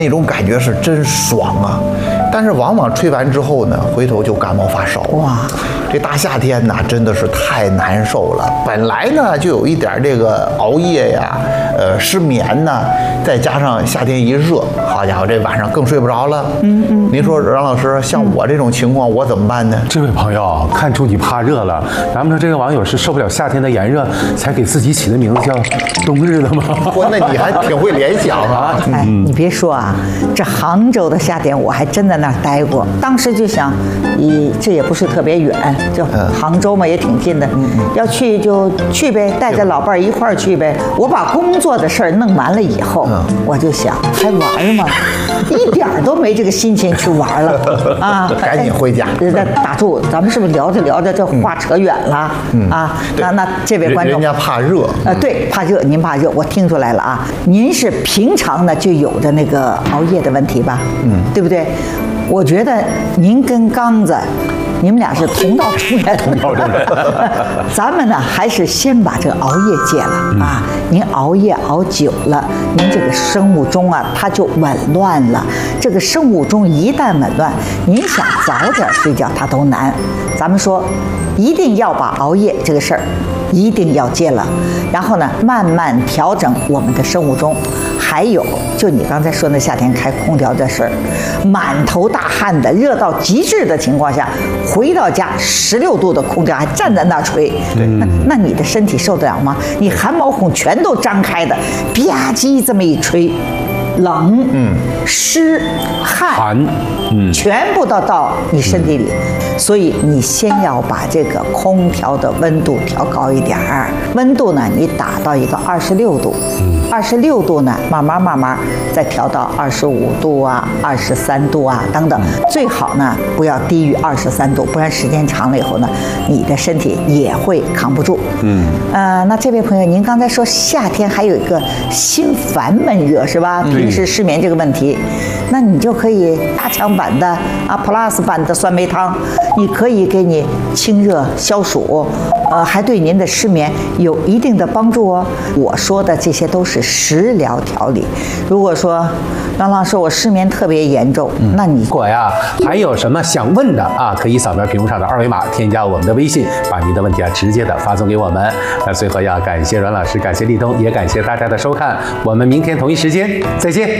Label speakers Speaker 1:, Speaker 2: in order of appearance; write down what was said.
Speaker 1: 那种感觉是真爽啊！但是往往吹完之后呢，回头就感冒发烧。哇，这大夏天呐，真的是太难受了。本来呢就有一点这个熬夜呀，失眠呐，再加上夏天一热，好家伙，这晚上更睡不着了。您说阮老师，像我这种情况，我怎么办呢？
Speaker 2: 这位朋友，看出你怕热了。咱们说这个网友是受不了夏天的炎热，才给自己起的名字叫冬日的吗？
Speaker 1: 那你还挺会联想啊！
Speaker 3: 哎，你别说啊，这杭州的夏天我还真在那儿待过，当时就想，这也不是特别远，就杭州嘛，也挺近的，要去就去呗，带着老伴儿一块儿去呗。我把工作的事儿弄完了以后，我就想还玩吗？一点儿都没这个心情去玩了啊！
Speaker 1: 赶紧回家。
Speaker 3: 打住，咱们是不是聊着聊着这话扯远了啊？那这位观众，
Speaker 1: 人家怕热，
Speaker 3: 对，怕热，您怕热，我听出来了啊。您是平常呢就有着那个熬夜的问题吧？对不对？我觉得您跟刚子，你们俩是同道中人。同道中人。咱们呢，还是先把这个熬夜戒了啊。您熬夜熬久了，您这个生物钟啊，它就紊乱了。这个生物钟一旦紊乱，您想早点睡觉它都难。咱们说，一定要把熬夜这个事儿一定要戒了，然后呢，慢慢调整我们的生物钟。还有，就你刚才说那夏天开空调这事儿，满头大汗的，热到极致的情况下，回到家16度的空调还站在那儿吹，那你的身体受得了吗？你汗毛孔全都张开的，吧唧这么一吹，冷，湿，汗，全部都到你身体里。所以你先要把这个空调的温度调高一点儿，温度呢，你打到一个26度，26度呢，慢慢再调到25度啊、23度啊等等，最好呢不要低于23度，不然时间长了以后呢，你的身体也会扛不住。那这位朋友，您刚才说夏天还有一个心烦闷热是吧？平时失眠这个问题，那你就可以大强版的Plus 版的酸梅汤。你可以给你清热消暑，还对您的失眠有一定的帮助哦。我说的这些都是食疗调理。如果说张老师我失眠特别严重，那你
Speaker 2: 如果呀还有什么想问的啊，可以扫描屏幕上的2维码，添加我们的微信，把您的问题直接的发送给我们。那最后要感谢阮老师，感谢立冬，也感谢大家的收看。我们明天同一时间再见。